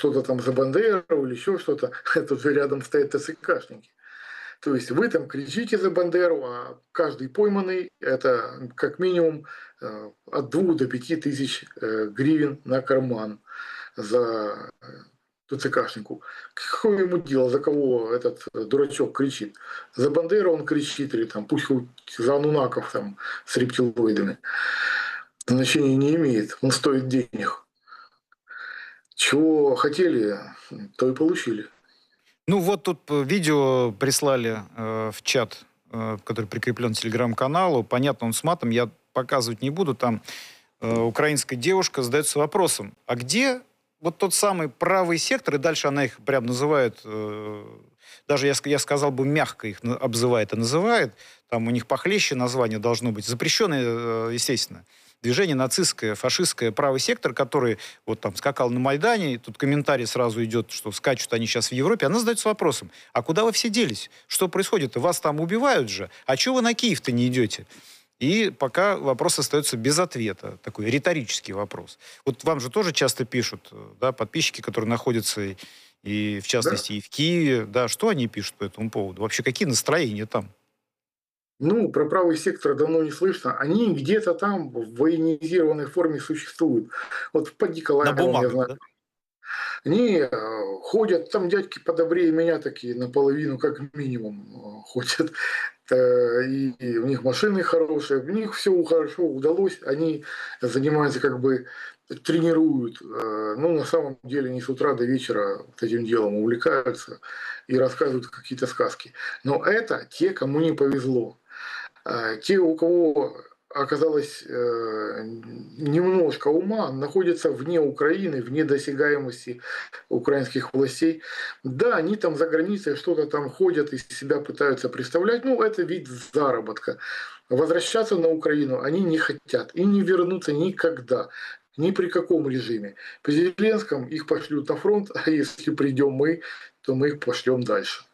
что-то там за Бандеру или еще что-то, тут же рядом стоят ТЦКшники. То есть вы там кричите за Бандеру, а каждый пойманный – это как минимум от 2 до 5 тысяч гривен на карман за ТЦКшнику. Какое ему дело, за кого этот дурачок кричит? За Бандеру он кричит, или там пусть хоть за анунаков там с рептилоидами. Значения не имеет, он стоит денег. Чего хотели, то и получили. Ну вот тут видео прислали в чат, который прикреплен к телеграм-каналу. Понятно, он с матом, я показывать не буду. Там украинская девушка задается вопросом, а где вот тот самый правый сектор, и дальше она их прям называет, даже я сказал бы мягко их обзывает и называет, там у них похлеще название должно быть, запрещенное, естественно, движение нацистское, фашистское, правый сектор, который вот там скакал на Майдане, и тут комментарий сразу идет, что скачут они сейчас в Европе, она задается вопросом, а куда вы все делись? Что происходит? Вас там убивают же, а чего вы на Киев-то не идете? И пока вопрос остается без ответа. Такой риторический вопрос. Вот вам же тоже часто пишут, да, подписчики, которые находятся и в частности, Да? и в Киеве. Да, что они пишут по этому поводу? Вообще, какие настроения там? Ну, про правый сектор давно не слышно. Они где-то там в военизированной форме существуют. Вот под На Николаевым, я бумагах, знаю, да? они ходят, там дядьки подобрее меня такие, наполовину как минимум ходят. И у них машины хорошие, у них все хорошо удалось, они занимаются как бы тренируют, ну, на самом деле не с утра до вечера вот этим делом увлекаются и рассказывают какие-то сказки. Но это те, кому не повезло. Те, у кого оказалось немножко ума, находятся вне Украины, вне досягаемости украинских властей. Да, они там за границей что-то там ходят, из себя пытаются представлять, ну, это вид заработка. Возвращаться на Украину они не хотят и не вернутся никогда. Ни при каком режиме. При Зеленском их пошлют на фронт, а если придем мы, то мы их пошлем дальше.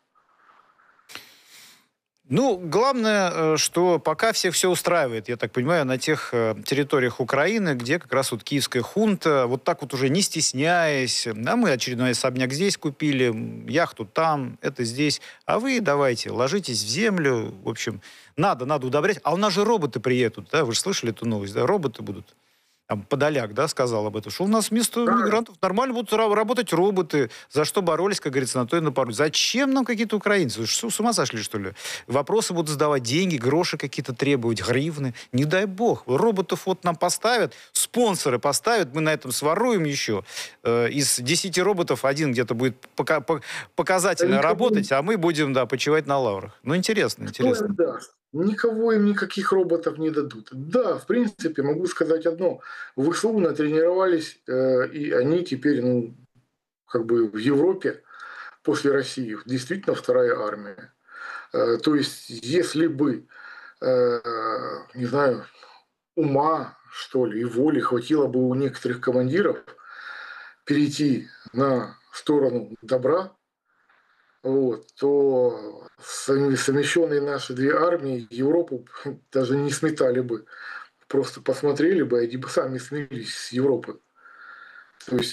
Ну, главное, что пока всех все устраивает, я так понимаю, на тех территориях Украины, где как раз вот киевская хунта, вот так вот уже не стесняясь, а мы очередной особняк здесь купили, яхту там, это здесь, а вы давайте, ложитесь в землю, в общем, надо удобрять. А у нас же роботы приедут, да, вы же слышали эту новость, да, роботы будут. Там Подоляк, да, сказал об этом, что у нас вместо Да, мигрантов нормально будут работать роботы, за что боролись, как говорится, на то и напоролись. Зачем нам какие-то украинцы? Вы что, с ума сошли, что ли? Вопросы будут задавать, деньги, гроши какие-то требовать, гривны. Не дай бог. Роботов вот нам поставят, спонсоры поставят, мы на этом своруем еще. Из 10 роботов один где-то будет показательно работать, а мы будем, да, почивать на лаврах. Ну, интересно, кто им интересно. даст? Никого им никаких роботов не дадут. Да, в принципе, могу сказать одно. В ВСУ натренировались, и они теперь, ну, как бы в Европе после России действительно вторая армия. То есть, если бы, не знаю, ума, что ли, и воли хватило бы у некоторых командиров перейти на сторону добра, вот, то совмещенные наши две армии Европу даже не сметали бы. Просто посмотрели бы, они бы сами смирились с Европы. То есть,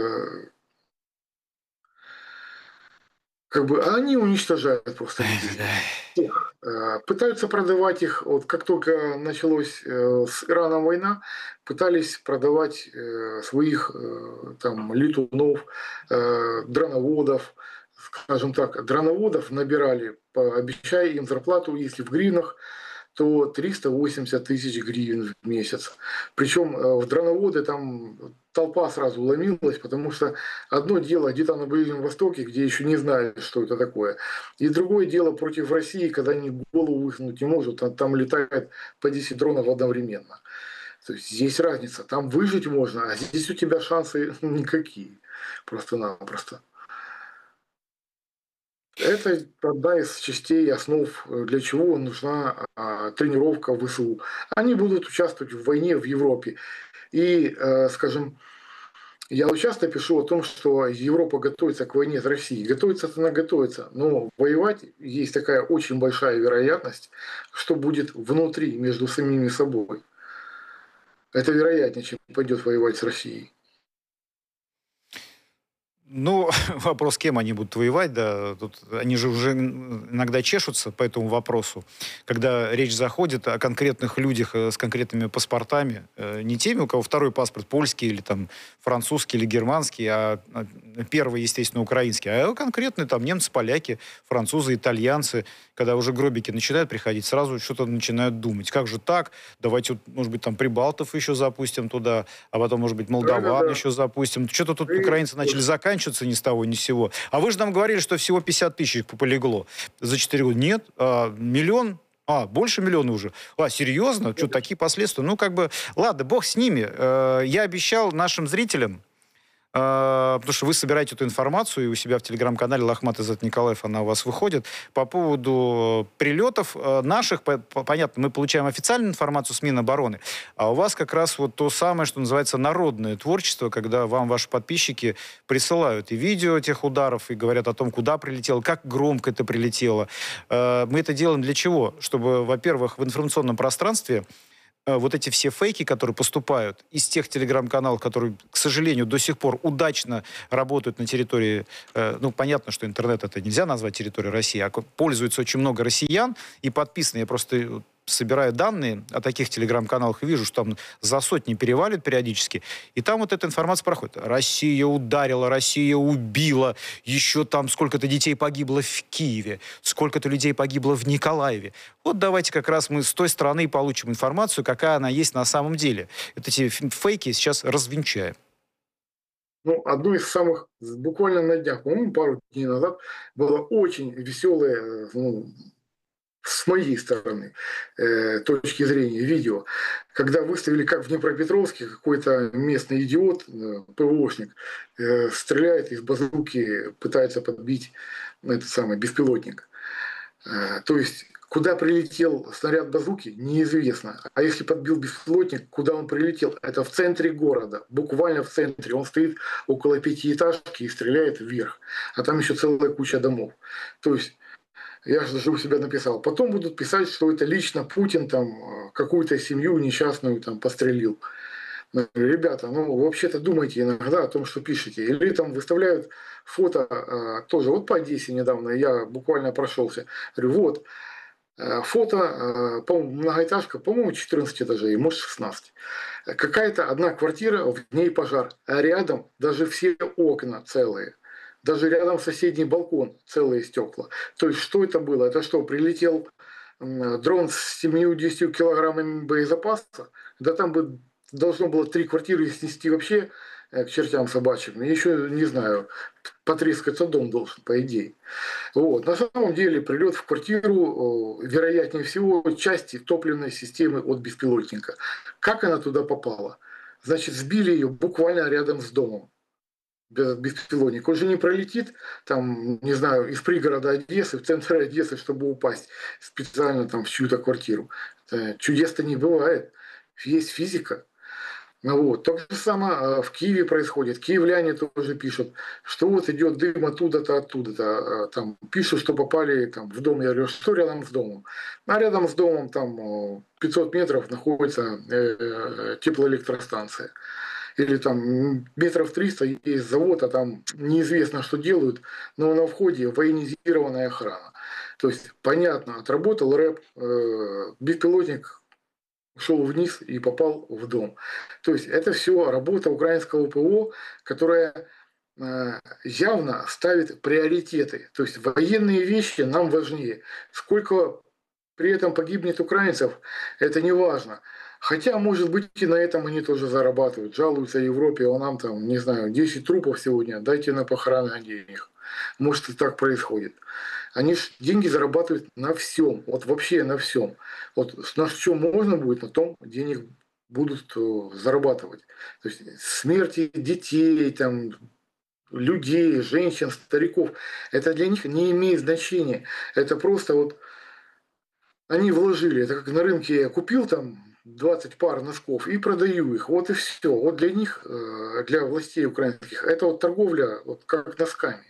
как бы, они уничтожают просто людей. Всех. Пытаются продавать их, вот как только началась с Ираном война, пытались продавать своих там летунов, дроноводов, скажем так, дроноводов набирали, обещая им зарплату, если в гривнах, то 380 тысяч гривен в месяц. Причем в дроноводы там толпа сразу ломилась, потому что одно дело где-то на Ближнем Востоке, где еще не знают, что это такое, и другое дело против России, когда они голову высунуть не могут, там летает по 10 дронов одновременно. То есть здесь разница, там выжить можно, а здесь у тебя шансы никакие, просто-напросто. Это одна из частей, основ, для чего нужна тренировка в ВСУ. Они будут участвовать в войне в Европе. И, скажем, я вот часто пишу о том, что Европа готовится к войне с Россией. Готовится она готовится, но воевать есть такая очень большая вероятность, что будет внутри, между самими собой. Это вероятнее, чем пойдет воевать с Россией. Ну, вопрос, кем они будут воевать, да, тут они же уже иногда чешутся по этому вопросу, когда речь заходит о конкретных людях с конкретными паспортами, не теми, у кого второй паспорт польский или там французский или германский, а первый, естественно, украинский, а конкретные там немцы, поляки, французы, итальянцы, когда уже гробики начинают приходить, сразу что-то начинают думать. Как же так? Давайте, может быть, там прибалтов еще запустим туда, а потом, может быть, молдаван Да-да-да. еще запустим. Что-то тут И украинцы начали заканчиваться ни с того, ни с сего. А вы же нам говорили, что всего 50 тысяч полегло за 4 года. Нет, миллион. Больше миллиона уже. Серьезно? Что, такие последствия? Ну, как бы, ладно, бог с ними. Я обещал нашим зрителям, потому что вы собираете эту информацию, и у себя в телеграм-канале Лохмат Изет Николаев она у вас выходит, по поводу прилетов наших. Понятно, мы получаем официальную информацию с Минобороны, а у вас как раз вот то самое, что называется народное творчество, когда вам ваши подписчики присылают и видео тех ударов, и говорят о том, куда прилетело, как громко это прилетело. Мы это делаем для чего? Чтобы, во-первых, в информационном пространстве вот эти все фейки, которые поступают из тех телеграм-каналов, которые, к сожалению, до сих пор удачно работают на территории, ну, понятно, что интернет это нельзя назвать территорией России, а пользуется очень много россиян и подписаны. Я просто собираю данные о таких телеграм-каналах и вижу, что там за сотни переваливают периодически, и там вот эта информация проходит. Россия ударила, Россия убила, еще там сколько-то детей погибло в Киеве, сколько-то людей погибло в Николаеве. Вот давайте как раз мы с той стороны получим информацию, какая она есть на самом деле. Вот эти фейки сейчас развенчаем. Ну, одно из самых, буквально на днях, по-моему, пару дней назад, было очень веселое, ну, с моей стороны, точки зрения, видео, когда выставили, как в Днепропетровске какой-то местный идиот, ПВОшник, стреляет из базуки, пытается подбить этот самый беспилотник. То есть, куда прилетел снаряд базуки, неизвестно. А если подбил беспилотник, куда он прилетел? Это в центре города, буквально в центре. Он стоит около пятиэтажки и стреляет вверх. А там еще целая куча домов. То есть, я же даже у себя написал. Потом будут писать, что это лично Путин там какую-то семью несчастную там пострелил. Ребята, ну вообще-то думайте иногда о том, что пишете. Или там выставляют фото тоже. Вот по Одессе недавно я буквально прошелся. Говорю, вот фото, по-моему, многоэтажка, по-моему, 14 этажей, может 16. Какая-то одна квартира, в ней пожар, а рядом даже все окна целые. Даже рядом соседний балкон, целые стекла. То есть, что это было? Это что, прилетел дрон с 70 килограммами боезапаса? Да там бы должно было 3 квартиры снести вообще к чертям собачьим. И еще, не знаю, потрескаться дом должен, по идее. Вот. На самом деле прилет в квартиру, вероятнее всего, части топливной системы от беспилотника. Как она туда попала? Значит, сбили ее буквально рядом с домом. Беспилотник. Он же не пролетит, там, не знаю, из пригорода Одессы в центр Одессы, чтобы упасть специально там в чью-то квартиру. Чудес-то не бывает. Есть физика. Ну вот. То же самое в Киеве происходит. Киевляне тоже пишут, что вот идет дым оттуда-то, оттуда-то. Там пишут, что попали там, в дом. Я говорю, что рядом с домом? А рядом с домом там 500 метров находится теплоэлектростанция. Или там метров 300 есть завод, а там неизвестно, что делают, но на входе военизированная охрана. То есть, понятно, отработал рэп, беспилотник шел вниз и попал в дом. То есть это все работа украинского ПО, которая явно ставит приоритеты. То есть военные вещи нам важнее. Сколько при этом погибнет украинцев, это не важно. Хотя, может быть, и на этом они тоже зарабатывают. Жалуются Европе, а нам там, не знаю, 10 трупов сегодня, дайте на похороны денег. Может, и так происходит. Они ж деньги зарабатывают на всем, вот вообще на всем. Вот на чем можно будет, на том денег будут зарабатывать. То есть смерти детей, там, людей, женщин, стариков, это для них не имеет значения. Это просто вот они вложили, это как на рынке я купил там 20 пар носков и продаю их. Вот и все. Вот для них, для властей украинских, это вот торговля вот как носками.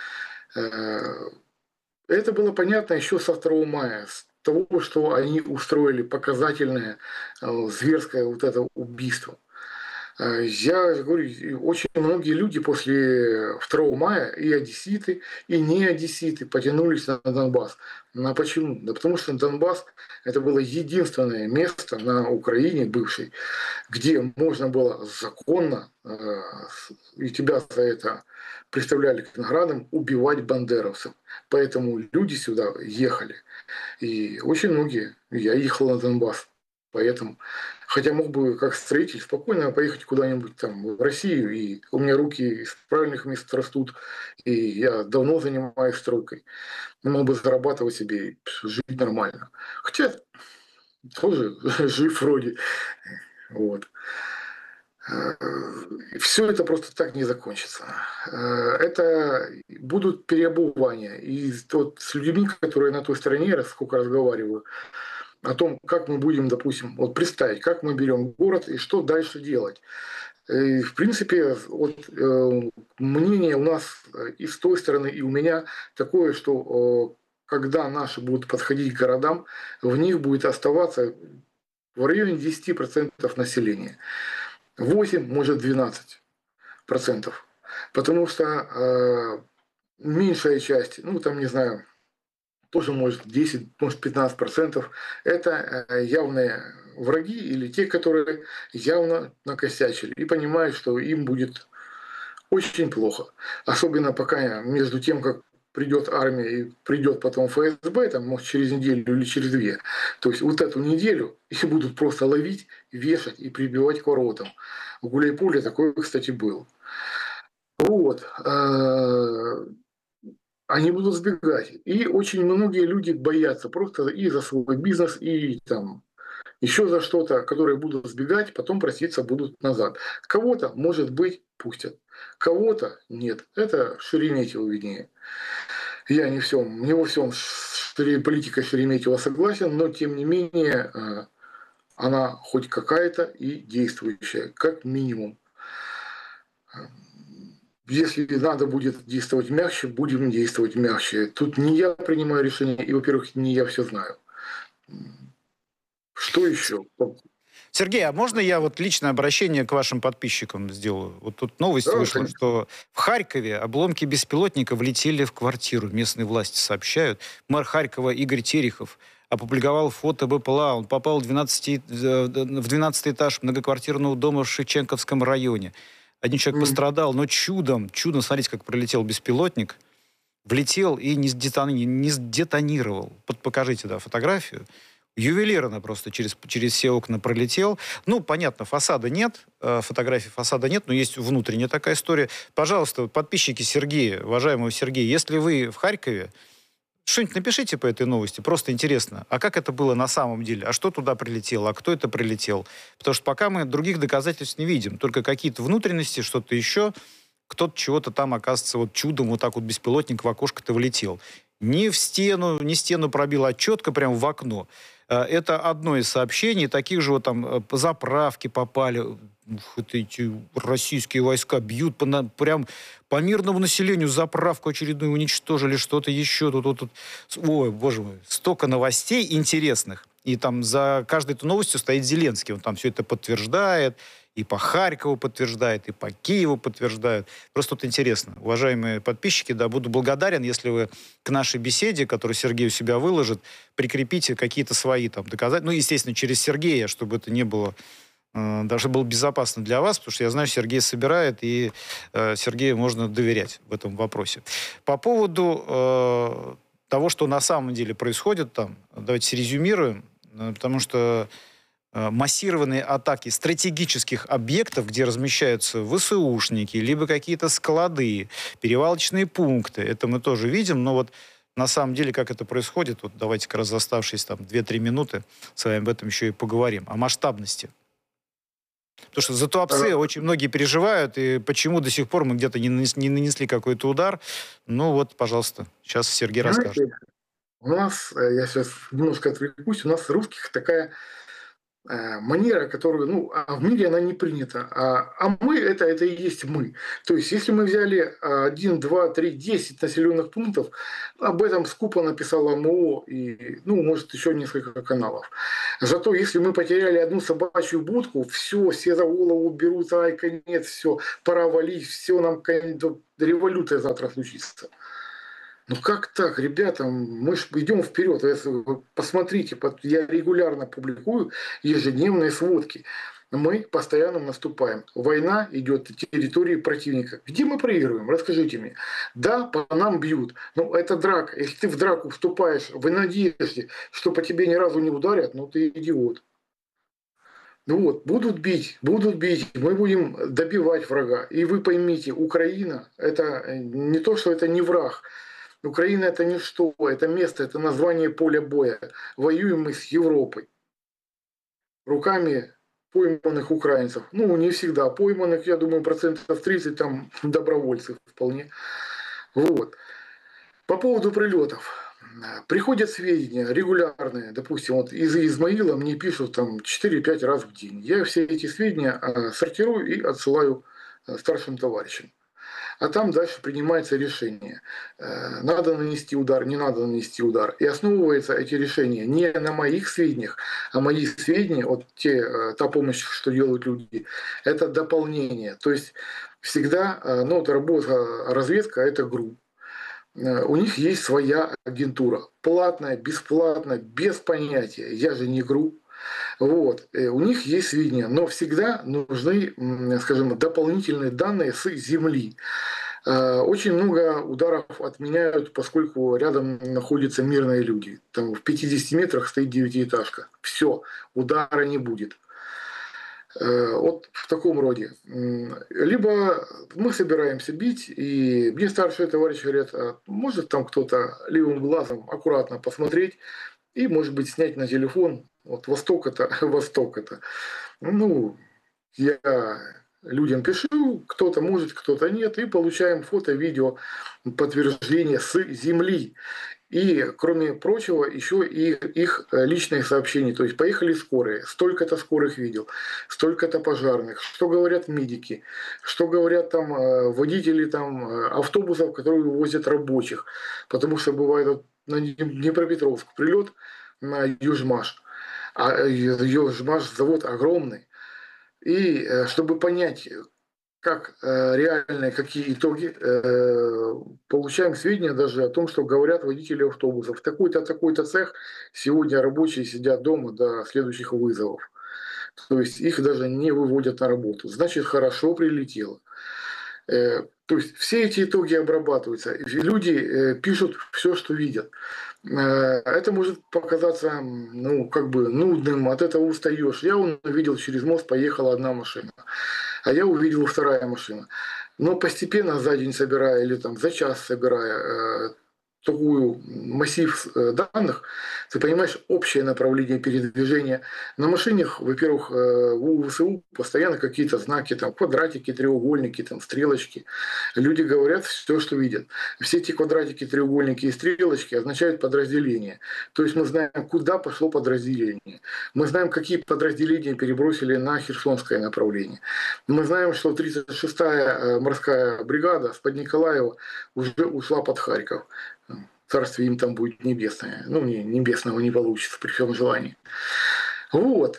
Это было понятно еще со 2 мая, с того, что они устроили показательное зверское вот это убийство. Я говорю, и очень многие люди после 2 мая, и одесситы, и не одесситы, потянулись на Донбасс. А почему? Да потому что Донбасс – это было единственное место на Украине бывшей, где можно было законно, и тебя за это представляли к наградам, убивать бандеровцев. Поэтому люди сюда ехали. И очень многие. Я ехал на Донбасс. Поэтому, хотя мог бы как строитель спокойно поехать куда-нибудь там в Россию, и у меня руки из правильных мест растут, и я давно занимаюсь стройкой. Мог бы зарабатывать себе и жить нормально. Хотя тоже жив вроде. Вот. Все это просто так не закончится. Это будут переобувания. И вот с людьми, которые на той стороне, сколько разговариваю, о том, как мы будем, допустим, вот представить, как мы берем город и что дальше делать. И, в принципе, вот, мнение у нас и с той стороны, и у меня такое, что когда наши будут подходить к городам, в них будет оставаться в районе 10% населения. 8, может 12%. Потому что меньшая часть, ну там не знаю, тоже может 10, может 15%, это явные враги или те, которые явно накосячили и понимают, что им будет очень плохо. Особенно пока между тем, как придет армия и придет потом ФСБ, там, может, через неделю или через 2. То есть вот эту неделю их будут просто ловить, вешать и прибивать к воротам. В Гуляйполе такое, кстати, был. Вот. Они будут сбегать. И очень многие люди боятся просто и за свой бизнес, и там еще за что-то, которые будут сбегать, потом проситься будут назад. Кого-то, может быть, пустят, кого-то нет. Это Шереметьево виднее. Я не во всем с политикой Шереметьева согласен, но тем не менее она хоть какая-то и действующая, как минимум. Если надо будет действовать мягче, будем действовать мягче. Тут не я принимаю решение, и, во-первых, не я все знаю. Что еще? Сергей, а можно я вот личное обращение к вашим подписчикам сделаю? Вот тут новость Да, вышла, конечно. что в Харькове обломки беспилотника влетели в квартиру. Местные власти сообщают. Мэр Харькова Игорь Терехов опубликовал фото БПЛА. Он попал в 12 этаж многоквартирного дома в Шевченковском районе. Один человек пострадал, но чудом, смотрите, как пролетел беспилотник, влетел и не сдетонировал. Покажите, да, фотографию. Ювелирно просто через все окна пролетел. Ну, понятно, фасада нет, фотографий фасада нет, но есть внутренняя такая история. Пожалуйста, подписчики Сергея, уважаемого Сергея, если вы в Харькове, что-нибудь напишите по этой новости, просто интересно. А как это было на самом деле? А что туда прилетело? А кто это прилетел? Потому что пока мы других доказательств не видим. Только какие-то внутренности, что-то еще. Кто-то чего-то там, оказывается, вот чудом вот так вот беспилотник в окошко-то влетел. Не в стену, не стену пробил, а четко прям в окно. Это одно из сообщений. Таких же вот там заправки попали. Вот эти российские войска бьют прям по мирному населению. Заправку очередную уничтожили, что-то еще. Тут. Ой, боже мой, столько новостей интересных. И там за каждой этой новостью стоит Зеленский. Он там все это подтверждает. И по Харькову подтверждает, и по Киеву подтверждают. Просто тут интересно. Уважаемые подписчики, да, буду благодарен, если вы к нашей беседе, которую Сергей у себя выложит, прикрепите какие-то свои там доказательства. Ну, естественно, через Сергея, чтобы это не было, даже было безопасно для вас, потому что я знаю, Сергей собирает, и Сергею можно доверять в этом вопросе. По поводу того, что на самом деле происходит там, давайте срезюмируем, потому что массированные атаки стратегических объектов, где размещаются ВСУшники, либо какие-то склады, перевалочные пункты. Это мы тоже видим, но вот на самом деле, как это происходит, вот давайте как раз оставшиеся там 2-3 минуты с вами об этом еще и поговорим, о масштабности. Потому что за Туапсе очень многие переживают, и почему до сих пор мы где-то не нанесли какой-то удар. Ну вот, пожалуйста, сейчас Сергей расскажет. У нас, я сейчас немножко отвлекусь, у нас русских такая манера, которую, ну, в мире она не принята. А мы это и есть мы. То есть, если мы взяли 1, 2, 3, 10 населенных пунктов, об этом скупо написала МО и, ну, может, еще несколько каналов. Зато если мы потеряли одну собачью будку, все за голову берутся, ай, конец, все, пора валить, все, нам революция завтра случится. Ну как так, ребята, мы же идем вперед. Вы посмотрите, я регулярно публикую ежедневные сводки. Мы постоянно наступаем. Война идет на территории противника. Где мы проигрываем? Расскажите мне. Да, по нам бьют. Но это драка. Если ты в драку вступаешь в надежде, что по тебе ни разу не ударят, ну ты идиот. Ну вот, будут бить, мы будем добивать врага. И вы поймите, Украина, это не то, что это не враг. Украина это ничто, это место, это название поля боя. Воюем мы с Европой. Руками пойманных украинцев. Ну, не всегда пойманных, я думаю, 30% там добровольцев вполне. Вот. По поводу прилетов. Приходят сведения регулярные, допустим, вот из Измаила мне пишут там 4-5 раз в день. Я все эти сведения сортирую и отсылаю старшим товарищам. А там дальше принимается решение. Надо нанести удар, не надо нанести удар. И основываются эти решения не на моих сведениях, а мои сведения, вот та помощь, что делают люди, это дополнение. То есть всегда, ну, вот работа разведка – это ГРУ. У них есть своя агентура. Платная, бесплатная, без понятия. Я же не ГРУ. Вот. У них есть сведения, но всегда нужны, скажем, дополнительные данные с земли. Очень много ударов отменяют, поскольку рядом находятся мирные люди. Там в 50 метрах стоит девятиэтажка. Все, удара не будет. Вот в таком роде. Либо мы собираемся бить, и мне старшие товарищи говорят, может там кто-то левым глазом аккуратно посмотреть, и, может быть, снять на телефон, вот восток это, восток это. Ну, я людям пишу, кто-то может, кто-то нет, и получаем фото, видео, подтверждение с земли. И, кроме прочего, еще и их личные сообщения. То есть поехали скорые, столько-то скорых видел, столько-то пожарных. Что говорят медики, что говорят там водители там, автобусов, которые вывозят рабочих. Потому что бывает вот, на Днепропетровск прилет на Южмаш. А Южмаш завод огромный. И чтобы понять, как реальные, какие итоги, получаем сведения даже о том, что говорят водители автобусов. Такой-то, такой-то цех, сегодня рабочие сидят дома до следующих вызовов. То есть их даже не выводят на работу. Значит, хорошо прилетело. То есть все эти итоги обрабатываются. Люди пишут все, что видят. Это может показаться, ну, как бы нудным, от этого устаешь. Я увидел, через мост поехала одна машина, а я увидел вторая машина. Но постепенно за день собирая или там за час собирая такую массив данных, ты понимаешь общее направление передвижения. На машинах, во-первых, у ВСУ постоянно какие-то знаки, там, квадратики, треугольники, там, стрелочки. Люди говорят все, что видят. Все эти квадратики, треугольники и стрелочки означают подразделение. То есть мы знаем, куда пошло подразделение. Мы знаем, какие подразделения перебросили на Херсонское направление. Мы знаем, что 36-я морская бригада с под Николаева уже ушла под Харьков. Царствие им там будет небесное. Ну, небесного не получится при всем желании. Вот.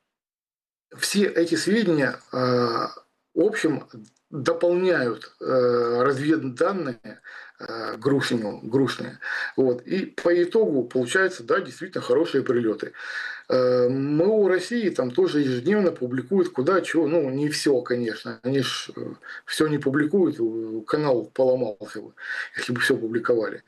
Все эти сведения, в общем, дополняют разведданные грушные. Вот. И по итогу получается, да, действительно хорошие прилеты. МО России там тоже ежедневно публикуют куда, чего, ну, не все, конечно, они ж все не публикуют, канал поломался бы, если бы все публиковали.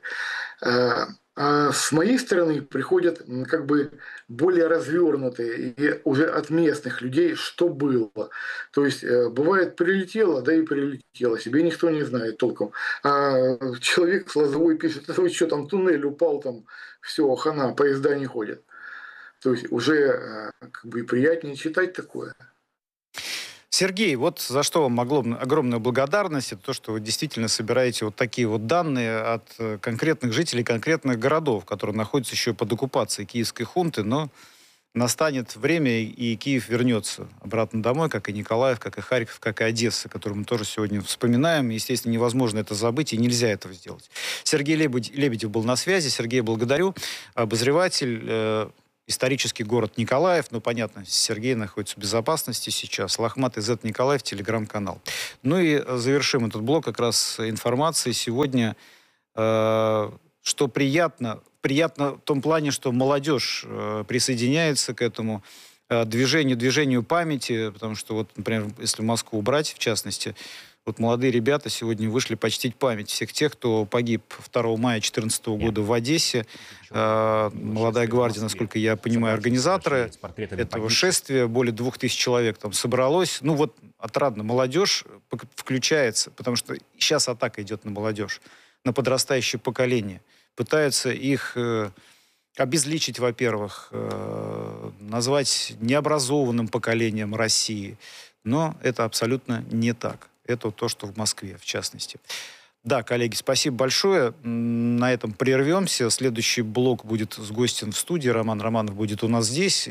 А с моей стороны приходят как бы более развернутые и уже от местных людей, что было. То есть бывает прилетело, да и прилетело, себе никто не знает толком. А человек с Лозовой пишет, вы что там, туннель упал, там все, хана, поезда не ходят. То есть уже как бы приятнее читать такое. Сергей, вот за что вам огромная благодарность, это то, что вы действительно собираете вот такие вот данные от конкретных жителей конкретных городов, которые находятся еще под оккупацией киевской хунты, но настанет время, и Киев вернется обратно домой, как и Николаев, как и Харьков, как и Одесса, которую мы тоже сегодня вспоминаем. Естественно, невозможно это забыть, и нельзя этого сделать. Сергей Лебедев был на связи. Сергей, благодарю. Обозреватель, исторический город Николаев. Ну, понятно, Сергей находится в безопасности сейчас. Лохматый Z Николаев, телеграм-канал. Ну и завершим этот блок как раз информацией. Сегодня, что приятно в том плане, что молодежь присоединяется к этому движению памяти, потому что, вот, например, если Москву брать, в частности, вот молодые ребята сегодня вышли почтить память всех тех, кто погиб 2 мая 2014 года в Одессе. Молодая гвардия, насколько я понимаю, организаторы этого шествия, более 2000 человек там собралось. Ну вот отрадно, молодежь включается, потому что сейчас атака идет на молодежь, на подрастающее поколение. Пытаются их обезличить, во-первых, назвать необразованным поколением России. Но это абсолютно не так. Это то, что в Москве, в частности. Да, коллеги, спасибо большое. На этом прервемся. Следующий блок будет с гостем в студии. Роман Романов будет у нас здесь.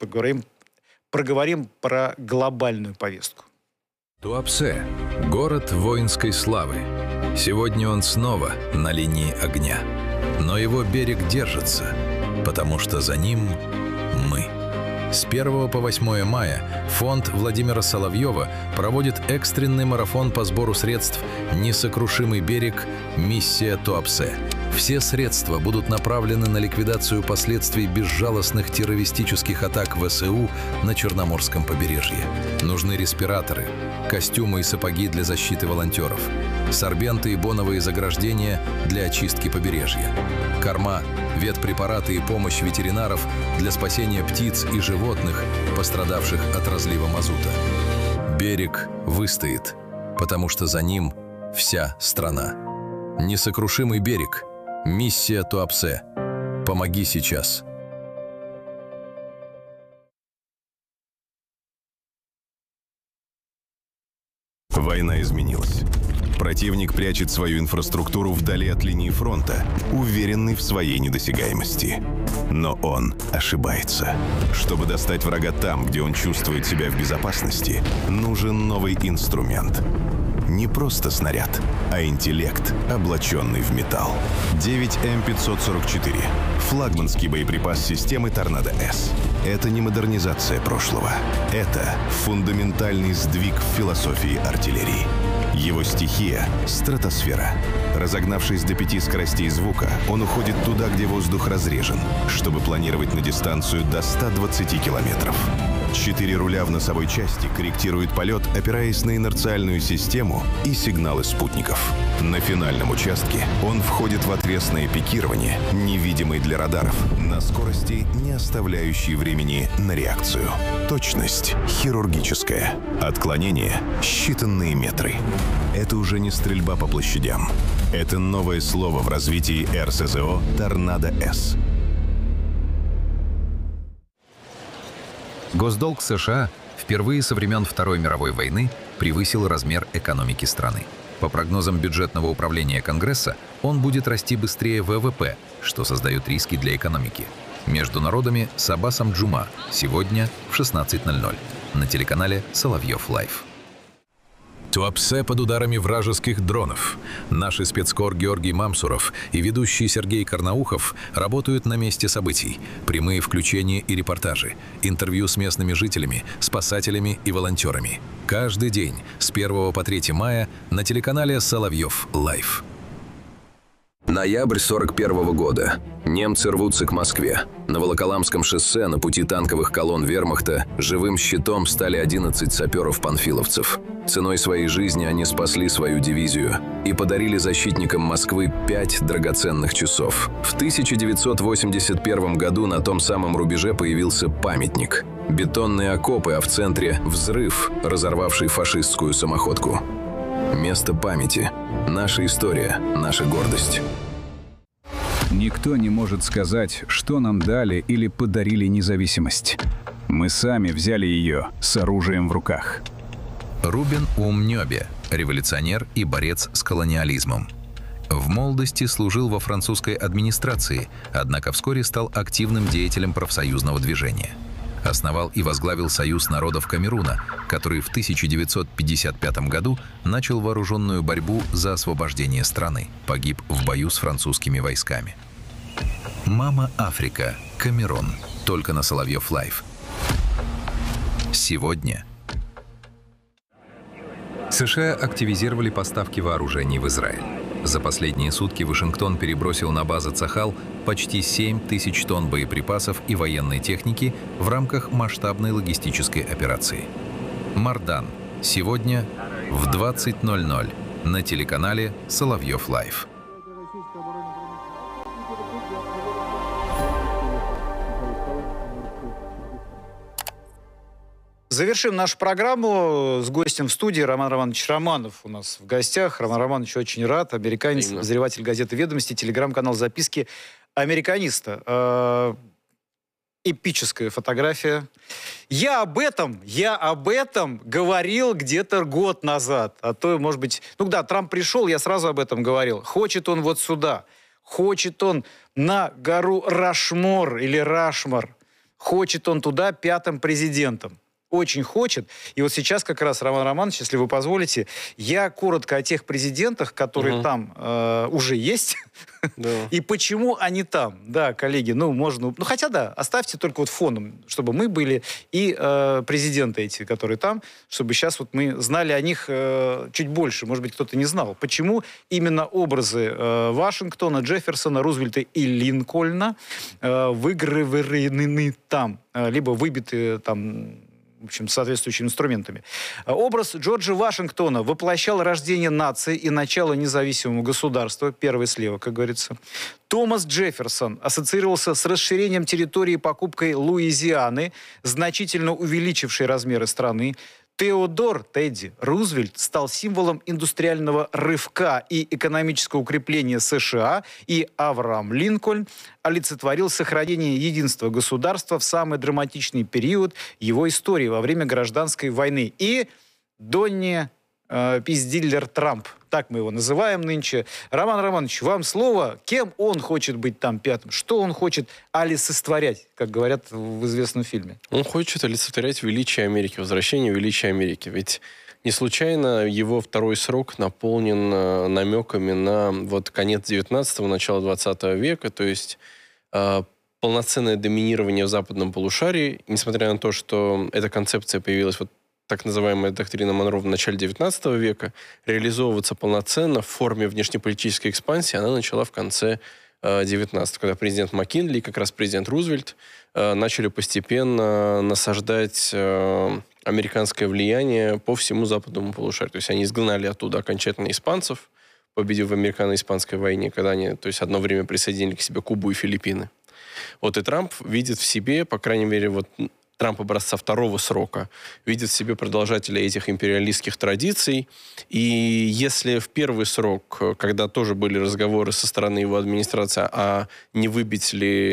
Проговорим про глобальную повестку. Туапсе – город воинской славы. Сегодня он снова на линии огня. Но его берег держится, потому что за ним мы. С 1 по 8 мая фонд Владимира Соловьева проводит экстренный марафон по сбору средств «Несокрушимый берег. Миссия Туапсе». Все средства будут направлены на ликвидацию последствий безжалостных террористических атак ВСУ на Черноморском побережье. Нужны респираторы, костюмы и сапоги для защиты волонтеров, сорбенты и боновые заграждения для очистки побережья, корма, ветпрепараты и помощь ветеринаров для спасения птиц и животных, пострадавших от разлива мазута. Берег выстоит, потому что за ним вся страна. Несокрушимый берег. Миссия Туапсе. Помоги сейчас. Война изменилась. Противник прячет свою инфраструктуру вдали от линии фронта, уверенный в своей недосягаемости. Но он ошибается. Чтобы достать врага там, где он чувствует себя в безопасности, нужен новый инструмент. Не просто снаряд, а интеллект, облаченный в металл. 9М544. Флагманский боеприпас системы «Торнадо-С». Это не модернизация прошлого. Это фундаментальный сдвиг в философии артиллерии. Его стихия — стратосфера. Разогнавшись до 5 скоростей звука, он уходит туда, где воздух разрежен, чтобы планировать на дистанцию до 120 километров. 4 руля в носовой части корректируют полет, опираясь на инерциальную систему и сигналы спутников. На финальном участке он входит в отвесное пикирование, невидимый для радаров, на скорости, не оставляющей времени на реакцию. Точность хирургическая. Отклонение — считанные метры. Это уже не стрельба по площадям. Это новое слово в развитии РСЗО «Торнадо-С». Госдолг США впервые со времен Второй мировой войны превысил размер экономики страны. По прогнозам бюджетного управления Конгресса, он будет расти быстрее ВВП, что создает риски для экономики. Между народами с Аббасом Джума сегодня в 16:00 на телеканале Соловьев Лайв. Туапсе под ударами вражеских дронов. Наши спецкор Георгий Мамсуров и ведущий Сергей Карнаухов работают на месте событий. Прямые включения и репортажи, интервью с местными жителями, спасателями и волонтерами. Каждый день с 1 по 3 мая на телеканале Соловьев Лайв. Ноябрь 41 года. Немцы рвутся к Москве. На Волоколамском шоссе на пути танковых колонн вермахта живым щитом стали 11 саперов-панфиловцев. Ценой своей жизни они спасли свою дивизию и подарили защитникам Москвы 5 драгоценных часов. В 1981 году на том самом рубеже появился памятник. Бетонные окопы, а в центре взрыв, разорвавший фашистскую самоходку. Место памяти. Наша история, наша гордость. Никто не может сказать, что нам дали или подарили независимость. Мы сами взяли ее с оружием в руках. Рубен Умнёбе, революционер и борец с колониализмом. В молодости служил во французской администрации, однако вскоре стал активным деятелем профсоюзного движения. Основал и возглавил Союз народов Камеруна, который в 1955 году начал вооруженную борьбу за освобождение страны. Погиб в бою с французскими войсками. «Мама Африка. Камерун». Только на Соловьев Лайв. Сегодня США активизировали поставки вооружений в Израиль. За последние сутки Вашингтон перебросил на базы Цахал почти 7 тысяч тонн боеприпасов и военной техники в рамках масштабной логистической операции. Мардан. Сегодня в 20:00 на телеканале Соловьев Лайв. Завершим нашу программу с гостем в студии. Роман Романович Романов у нас в гостях. Роман Романович очень рад. Американец, обозреватель газеты «Ведомости», телеграм-канал «Записки американиста». Эпическая фотография. Я об этом говорил где-то год назад. А то, может быть... Ну да, Трамп пришел, я сразу об этом говорил. Хочет он вот сюда. Хочет он на гору Рашмор или Рашмар. Хочет он туда 5-м президентом. Очень хочет. И вот сейчас как раз, Роман Романович, если вы позволите, я коротко о тех президентах, которые там уже есть, и почему они там. Да, коллеги, можно... хотя да, оставьте только вот фоном, чтобы мы были, и президенты эти, которые там, чтобы сейчас вот мы знали о них чуть больше. Может быть, кто-то не знал. Почему именно образы Вашингтона, Джефферсона, Рузвельта и Линкольна выгравированы там, либо выбиты там... в общем, соответствующими инструментами. Образ Джорджа Вашингтона воплощал рождение нации и начало независимого государства, первый слева, как говорится. Томас Джефферсон ассоциировался с расширением территории и покупкой Луизианы, значительно увеличившей размеры страны. Теодор Тедди Рузвельт стал символом индустриального рывка и экономического укрепления США, и Авраам Линкольн олицетворил сохранение единства государства в самый драматичный период его истории во время гражданской войны. И Донни Пиздиллер Трамп, так мы его называем нынче. Роман Романович, вам слово. Кем он хочет быть там 5-м? Что он хочет олицетворять, как говорят в известном фильме? Он хочет олицетворять величие Америки, возвращение величия Америки. Ведь не случайно его второй срок наполнен намеками на вот конец 19-го, начало 20 века, то есть полноценное доминирование в западном полушарии, несмотря на то, что эта концепция появилась вот так называемая доктрина Монро в начале 19 века, реализовываться полноценно в форме внешнеполитической экспансии она начала в конце 19-го, когда президент Маккинли и как раз президент Рузвельт начали постепенно насаждать американское влияние по всему западному полушарию. То есть они изгнали оттуда окончательно испанцев, победив в американо-испанской войне, когда они, то есть, одно время присоединили к себе Кубу и Филиппины. Вот и Трамп видит в себе, по крайней мере, вот Трамп образца второго срока, видит в себе продолжателя этих империалистских традиций. И если в первый срок, когда тоже были разговоры со стороны его администрации, а не выбить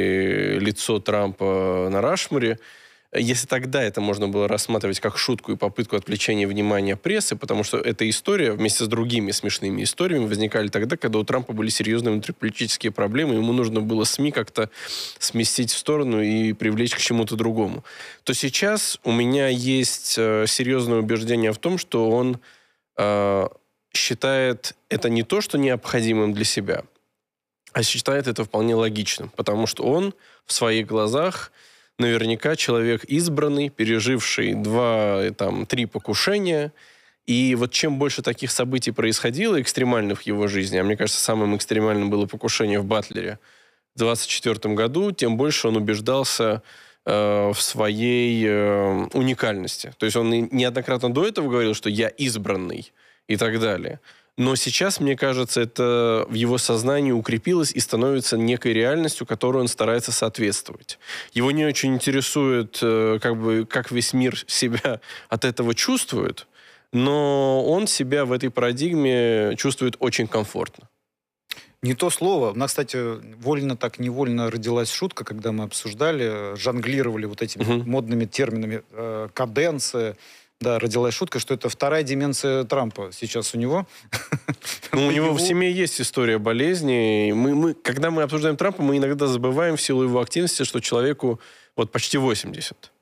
ли лицо Трампа на Рашморе, если тогда это можно было рассматривать как шутку и попытку отвлечения внимания прессы, потому что эта история вместе с другими смешными историями возникали тогда, когда у Трампа были серьезные внутриполитические проблемы, ему нужно было СМИ как-то сместить в сторону и привлечь к чему-то другому. То сейчас у меня есть серьезное убеждение в том, что он считает это не то, что необходимым для себя, а считает это вполне логичным, потому что он в своих глазах наверняка человек избранный, переживший 2-3 покушения. И вот чем больше таких событий происходило, экстремальных в его жизни, а мне кажется, самым экстремальным было покушение в Батлере в 1924 году, тем больше он убеждался в своей уникальности. То есть он неоднократно до этого говорил, что я избранный и так далее. Но сейчас, мне кажется, это в его сознании укрепилось и становится некой реальностью, которой он старается соответствовать. Его не очень интересует, как весь мир себя от этого чувствует, но он себя в этой парадигме чувствует очень комфортно. Не то слово. У нас, кстати, вольно так невольно родилась шутка, когда мы обсуждали, жонглировали вот этими модными терминами каденция. Да, родилась шутка, что это вторая деменция Трампа сейчас у него. Ну, у него в семье есть история болезни. Когда мы обсуждаем Трампа, мы иногда забываем в силу его активности, что человеку вот почти 80.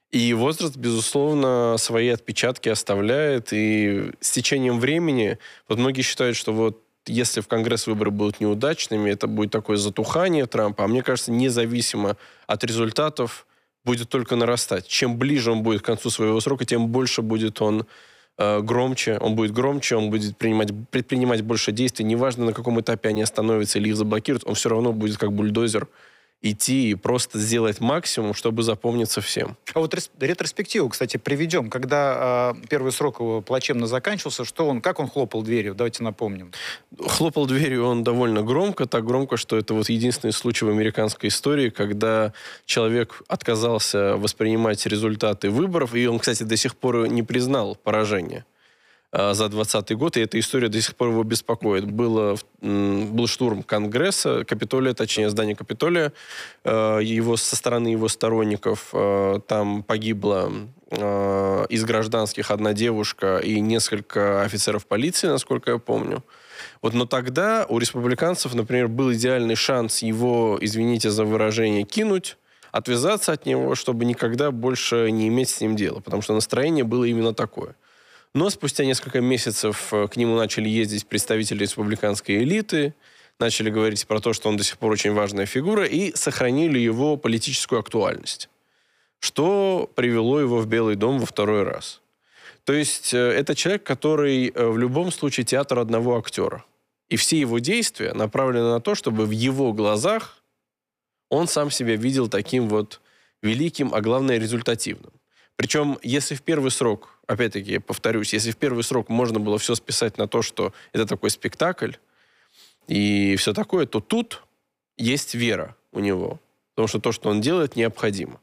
И возраст, безусловно, свои отпечатки оставляет. И с течением времени, вот многие считают, что вот если в Конгресс выборы будут неудачными, это будет такое затухание Трампа. А мне кажется, независимо от результатов, будет только нарастать. Чем ближе он будет к концу своего срока, тем больше будет он громче, он будет предпринимать больше действий. Неважно, на каком этапе они остановятся или их заблокируют, он все равно будет как бульдозер идти и просто сделать максимум, чтобы запомниться всем. А вот ретроспективу, кстати, приведем. Когда первый срок его плачевно заканчивался, как он хлопал дверью? Давайте напомним. Хлопал дверью он довольно громко, так громко, что это вот единственный случай в американской истории, когда человек отказался воспринимать результаты выборов, и он, кстати, до сих пор не признал поражение за 2020 год, и эта история до сих пор его беспокоит. Был штурм Конгресса, Капитолия, точнее, здание Капитолия, со стороны его сторонников. Там погибла из гражданских одна девушка и несколько офицеров полиции, насколько я помню. Но тогда у республиканцев, например, был идеальный шанс его, извините за выражение, кинуть, отвязаться от него, чтобы никогда больше не иметь с ним дела, потому что настроение было именно такое. Но спустя несколько месяцев к нему начали ездить представители республиканской элиты, начали говорить про то, что он до сих пор очень важная фигура, и сохранили его политическую актуальность, что привело его в Белый дом во второй раз. То есть это человек, который в любом случае театр одного актера. И все его действия направлены на то, чтобы в его глазах он сам себя видел таким вот великим, а главное результативным. Причем, если в первый срок, опять-таки, я повторюсь, если в первый срок можно было все списать на то, что это такой спектакль и все такое, то тут есть вера у него. Потому что то, что он делает, необходимо.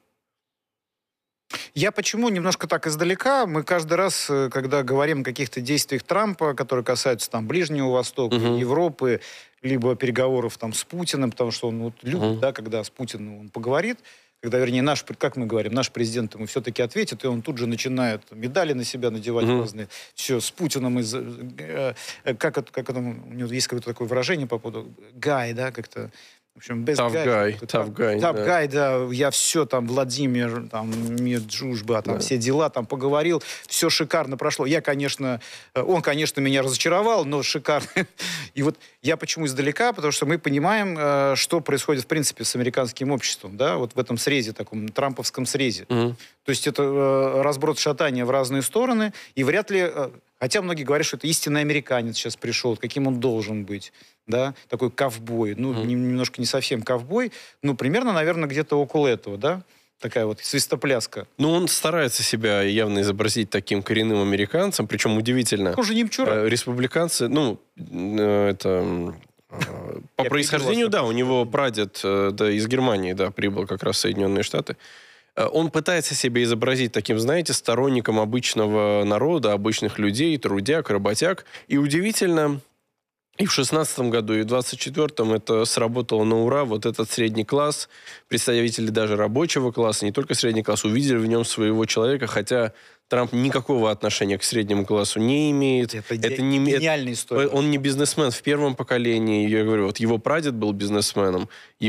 Я почему немножко так издалека? Мы каждый раз, когда говорим о каких-то действиях Трампа, которые касаются там Ближнего Востока, Европы, либо переговоров там с Путиным, потому что он любит, да, когда с Путиным он поговорит, когда, вернее, как мы говорим, наш президент ему все-таки ответит, и он тут же начинает медали на себя надевать разные. Все, с Путиным как это, у него есть какое-то такое выражение по поводу гай, да, как-то. В общем, Tough guy, да. Я все там, Владимир, там, мир, дружба, там, все дела, там, поговорил, все шикарно прошло. Он, конечно, меня разочаровал, но шикарно. И вот я почему издалека, потому что мы понимаем, что происходит, в принципе, с американским обществом, да, вот в этом срезе, таком трамповском срезе. То есть это разброд шатания в разные стороны, и вряд ли... Хотя многие говорят, что это истинный американец сейчас пришел, каким он должен быть, да, такой ковбой. Немножко не совсем ковбой, но примерно, наверное, где-то около этого, да, такая вот свистопляска. Он старается себя явно изобразить таким коренным американцем, причем удивительно. Он же немчура. Республиканцы, это... По происхождению, да, у него прадед из Германии, да, прибыл как раз в Соединенные Штаты. Он пытается себя изобразить таким, знаете, сторонником обычного народа, обычных людей, трудяг, работяг. И удивительно, и в 16-м году, и в 24-м это сработало на ура. Вот этот средний класс, представители даже рабочего класса, не только средний класс, увидели в нем своего человека, хотя Трамп никакого отношения к среднему классу не имеет. Это гениальная история. Он не бизнесмен в первом поколении. Я говорю, вот его прадед был бизнесменом,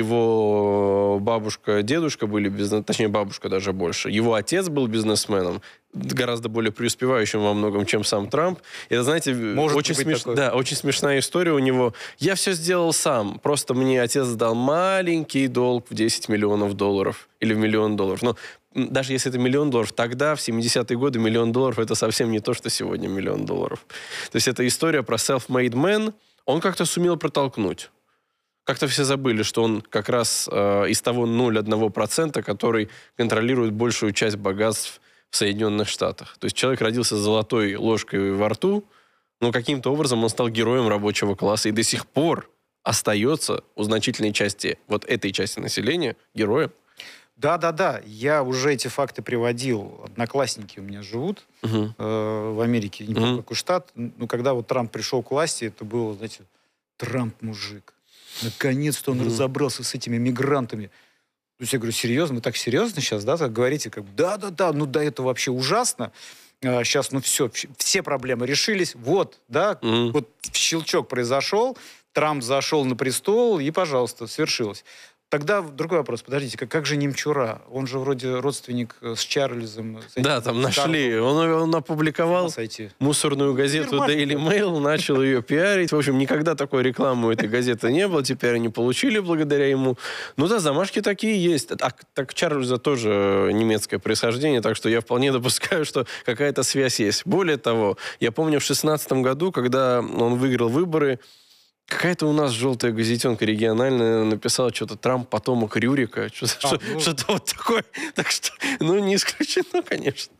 его бабушка, дедушка были бизнесменом, точнее, бабушка даже больше. Его отец был бизнесменом, гораздо более преуспевающим во многом, чем сам Трамп. Это, знаете, очень смешная история у него. Я все сделал сам. Просто мне отец дал маленький долг в $10 миллионов или в $1 миллион. Но даже если это $1 миллион, тогда, в 70-е годы, $1 миллион это совсем не то, что сегодня $1 миллион. То есть это история про self-made man. Он как-то сумел протолкнуть. Как-то все забыли, что он как раз из того 0,1%, который контролирует большую часть богатств в Соединенных Штатах. То есть человек родился с золотой ложкой во рту, но каким-то образом он стал героем рабочего класса и до сих пор остается у значительной части вот этой части населения героем. Да. Я уже эти факты приводил. Одноклассники у меня живут в Америке, не помню, какой штат. Когда вот Трамп пришел к власти, это было, знаете, Трамп мужик. Наконец-то он разобрался с этими мигрантами. То есть я говорю, серьезно? Вы так серьезно сейчас, да, так говорите? Да, это вообще ужасно. Сейчас, все проблемы решились. Вот, да, вот щелчок произошел, Трамп зашел на престол, и, пожалуйста, свершилось. Тогда другой вопрос. Подождите, как же Немчура? Он же вроде родственник с Чарльзом. Да, там нашли. Он опубликовал мусорную газету Daily Mail, начал ее пиарить. В общем, никогда такой рекламы у этой газеты не было. Теперь они получили благодаря ему. Ну да, замашки такие есть. Так Чарльза тоже немецкое происхождение, так что я вполне допускаю, что какая-то связь есть. Более того, я помню в 2016 году, когда он выиграл выборы, какая-то у нас желтая газетенка региональная написала что-то «Трамп потомок Рюрика». Что-то вот такое. Так что, не исключено, конечно.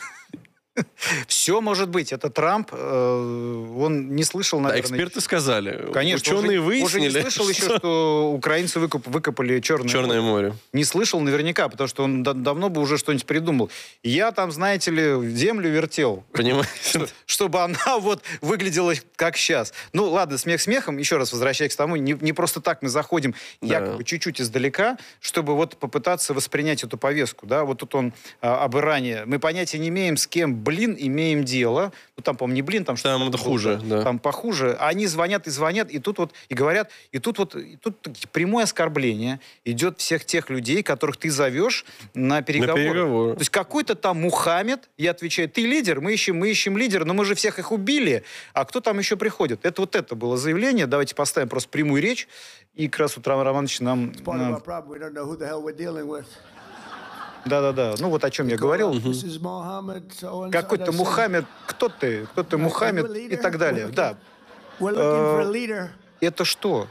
Все может быть. Это Трамп. Он не слышал, наверное... Эксперты сказали. Конечно. Ученые выяснили. Он же не слышал еще, что украинцы выкопали Черное море. Не слышал наверняка, потому что он давно бы уже что-нибудь придумал. Я там, знаете ли, землю вертел. Понимаете? Чтобы она вот выглядела как сейчас. Ну, ладно, смех смехом. Еще раз возвращаясь к тому, не просто так мы заходим якобы чуть-чуть издалека, чтобы вот попытаться воспринять эту повестку. Да? Вот тут он об Иране. Мы понятия не имеем, с кем, имеем дело. Ну, там, по-моему, не блин, там что-то... Там это хуже, да. Там похуже. Они звонят, и тут вот, и говорят, и тут прямое оскорбление идет всех тех людей, которых ты зовешь на переговоры. То есть какой-то там Мухаммед, я отвечаю, ты лидер, мы ищем лидера, но мы же всех их убили. А кто там еще приходит? Это было заявление. Давайте поставим просто прямую речь. И как раз вот Роман Романович нам... Да. Ну вот о чем я говорил. Какой-то Мухаммед, кто ты Мухаммед и так далее. Да. Это что?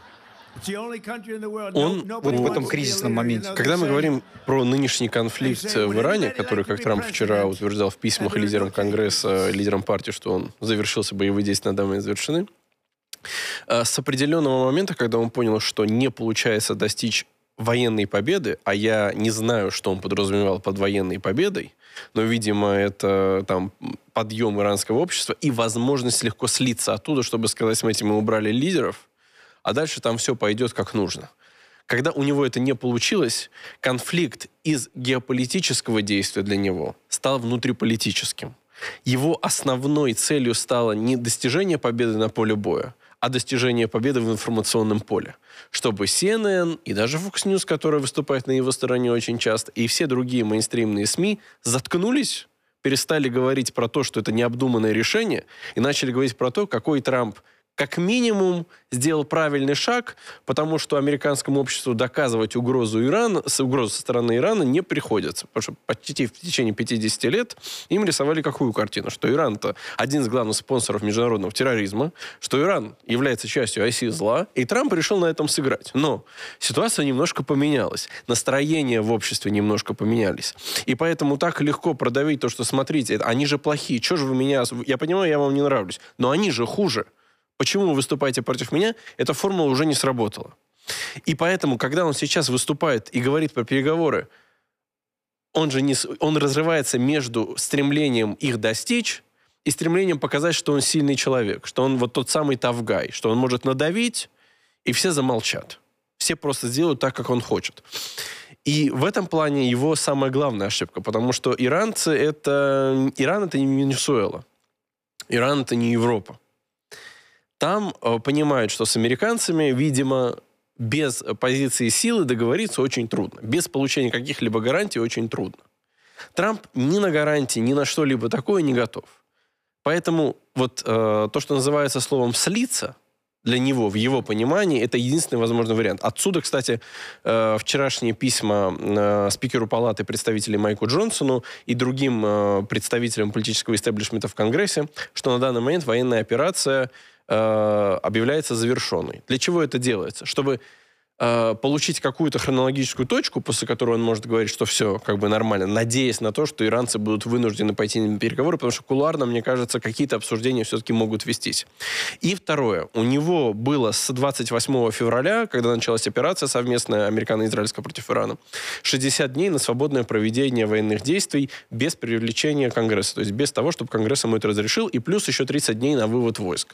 Он вот в этом кризисном моменте. Когда мы говорим про нынешний конфликт в Иране, который, как Трамп вчера утверждал в письмах лидерам Конгресса, лидерам партии, что он завершился, боевые действия над нами завершены, с определенного момента, когда он понял, что не получается достичь военной победы, а я не знаю, что он подразумевал под военной победой, но, видимо, это там подъем иранского общества и возможность легко слиться оттуда, чтобы сказать, смотрите, мы убрали лидеров, а дальше там все пойдет как нужно. Когда у него это не получилось, конфликт из геополитического действия для него стал внутриполитическим. Его основной целью стало не достижение победы на поле боя, а достижение победы в информационном поле. Чтобы CNN и даже Fox News, которая выступает на его стороне очень часто, и все другие мейнстримные СМИ заткнулись, перестали говорить про то, что это необдуманное решение, и начали говорить про то, какой Трамп как минимум сделал правильный шаг, потому что американскому обществу доказывать угрозу со стороны Ирана не приходится. Потому что почти в течение 50 лет им рисовали какую картину? Что Иран-то один из главных спонсоров международного терроризма, что Иран является частью оси зла, и Трамп решил на этом сыграть. Но ситуация немножко поменялась. Настроения в обществе немножко поменялись. И поэтому так легко продавить то, что, смотрите, они же плохие, что же вы меня... Я понимаю, я вам не нравлюсь, но они же хуже. Почему вы выступаете против меня? Эта формула уже не сработала. И поэтому, когда он сейчас выступает и говорит про переговоры, он разрывается между стремлением их достичь и стремлением показать, что он сильный человек, что он вот тот самый tough guy, что он может надавить, и все замолчат. Все просто сделают так, как он хочет. И в этом плане его самая главная ошибка, потому что Иран — это не Венесуэла. Иран — это не Европа. Там понимают, что с американцами, видимо, без позиции силы договориться очень трудно. Без получения каких-либо гарантий очень трудно. Трамп ни на гарантии, ни на что-либо такое не готов. Поэтому вот то, что называется словом «слиться», для него, в его понимании, это единственный возможный вариант. Отсюда, кстати, вчерашние письма спикеру Палаты представителей Майку Джонсону и другим представителям политического истеблишмента в Конгрессе, что на данный момент военная операция объявляется завершенной. Для чего это делается? Чтобы получить какую-то хронологическую точку, после которой он может говорить, что все как бы нормально, надеясь на то, что иранцы будут вынуждены пойти на переговоры, потому что кулуарно, мне кажется, какие-то обсуждения все-таки могут вестись. И второе. У него было с 28 февраля, когда началась операция совместная американо-израильская против Ирана, 60 дней на свободное проведение военных действий без привлечения Конгресса. То есть без того, чтобы Конгресс ему это разрешил, и плюс еще 30 дней на вывод войск.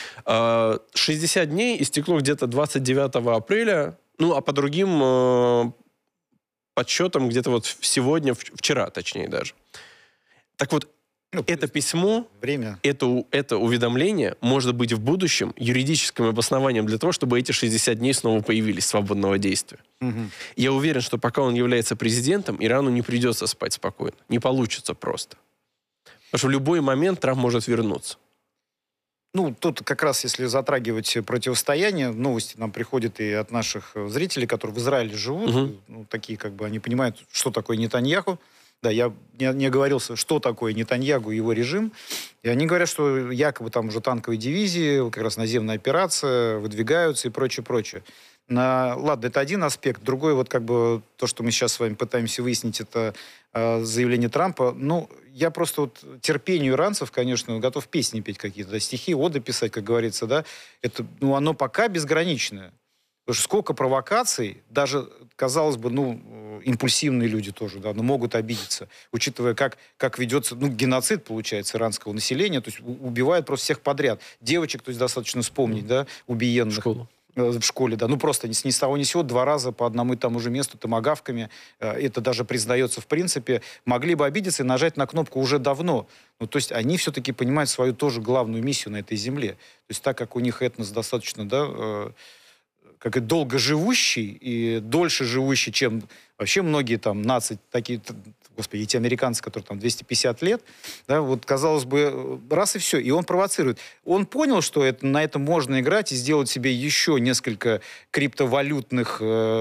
60 дней истекло где-то 29 апреля, ну, а по другим подсчетам где-то вот сегодня, вчера точнее даже. Так вот, это письмо, время. это уведомление может быть в будущем юридическим обоснованием для того, чтобы эти 60 дней снова появились свободного действия. Угу. Я уверен, что пока он является президентом, Ирану не придется спать спокойно. Не получится просто. Потому что в любой момент Трамп может вернуться. Ну, тут как раз, если затрагивать противостояние, новости нам приходят и от наших зрителей, которые в Израиле живут, ну, такие, как бы, они понимают, что такое Нетаньяху. Да, я не оговорился, что такое Нетаньяху и его режим. И они говорят, что якобы там уже танковые дивизии, как раз наземная операция, выдвигаются и прочее. Ладно, это один аспект. Другой, вот как бы то, что мы сейчас с вами пытаемся выяснить, это заявление Трампа. Ну, я просто вот терпению иранцев, конечно, готов песни петь какие-то, да, стихи, оды писать, как говорится, да. Это, ну, оно пока безграничное. Потому что сколько провокаций, даже, казалось бы, ну, импульсивные люди тоже, да, но могут обидеться, учитывая, как ведется, ну, геноцид, получается, иранского населения, то есть убивают просто всех подряд. Девочек, то есть достаточно вспомнить, да, убиенных. В школе, да. Ну, просто ни с того ни с сего 2 раза по одному и тому же месту томагавками. Это даже признается в принципе. Могли бы обидеться и нажать на кнопку уже давно. Ну, то есть они все-таки понимают свою тоже главную миссию на этой земле. То есть так как у них этнос достаточно, да, как и долго живущий и дольше живущий, чем вообще многие там нации, такие, господи, эти американцы, которые там 250 лет, да, вот, казалось бы, раз и все. И он провоцирует. Он понял, что на этом можно играть и сделать себе еще несколько криптовалютных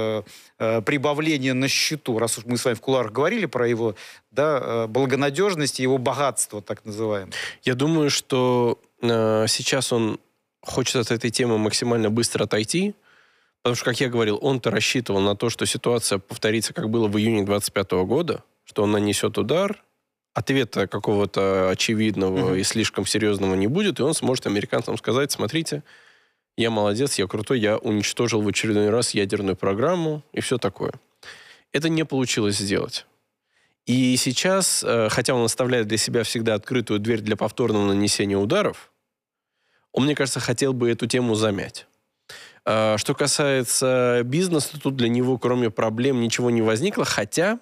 прибавлений на счету. Раз уж мы с вами в кулуарах говорили про его, да, благонадежность и его богатство, так называемое. Я думаю, что сейчас он хочет от этой темы максимально быстро отойти, потому что, как я говорил, он-то рассчитывал на то, что ситуация повторится, как было в июне 2025 года, что он нанесет удар, ответа какого-то очевидного и слишком серьезного не будет, и он сможет американцам сказать: смотрите, я молодец, я крутой, я уничтожил в очередной раз ядерную программу и все такое. Это не получилось сделать. И сейчас, хотя он оставляет для себя всегда открытую дверь для повторного нанесения ударов, он, мне кажется, хотел бы эту тему замять. Что касается бизнеса, тут для него, кроме проблем, ничего не возникло, хотя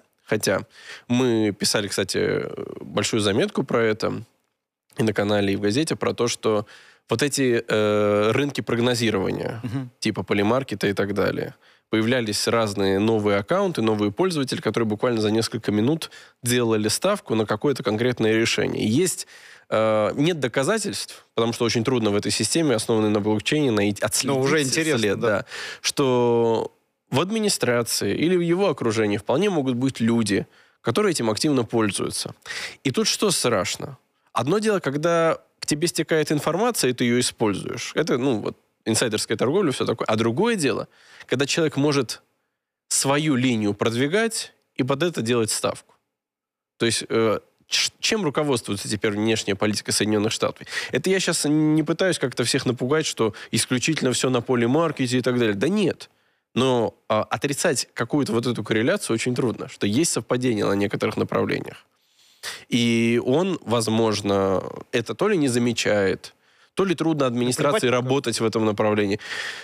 мы писали, кстати, большую заметку про это и на канале, и в газете, про то, что вот эти рынки прогнозирования, типа Polymarket и так далее, появлялись разные новые аккаунты, новые пользователи, которые буквально за несколько минут делали ставку на какое-то конкретное решение. И нет доказательств, потому что очень трудно в этой системе, основанной на блокчейне, отследить уже интересно, след, да. что в администрации или в его окружении вполне могут быть люди, которые этим активно пользуются. И тут что страшно? Одно дело, когда к тебе стекает информация, и ты ее используешь. Это, ну, вот, инсайдерская торговля, все такое. А другое дело, когда человек может свою линию продвигать и под это делать ставку. То есть чем руководствуется теперь внешняя политика Соединенных Штатов? Это я сейчас не пытаюсь как-то всех напугать, что исключительно все на полимаркете и так далее. Да нет. Но отрицать какую-то вот эту корреляцию очень трудно, что есть совпадение на некоторых направлениях. И он, возможно, это то ли не замечает, то ли трудно администрации работать в этом направлении.